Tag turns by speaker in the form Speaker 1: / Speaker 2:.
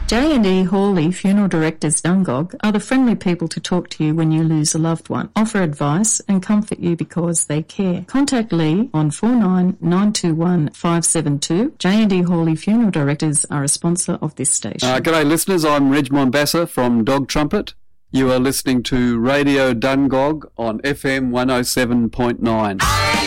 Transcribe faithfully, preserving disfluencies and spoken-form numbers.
Speaker 1: J and E Hawley Funeral Directors Dungog are the friendly people to talk to you when you lose a loved one, offer advice and comfort you because they care. Contact Lee on four nine nine two one five seven two. J and E Hawley Funeral Directors are a sponsor of this station.
Speaker 2: Uh, g'day listeners, I'm Reg Mombassa from Dog Trumpet. You are listening to Radio Dungog on F M one oh seven point nine.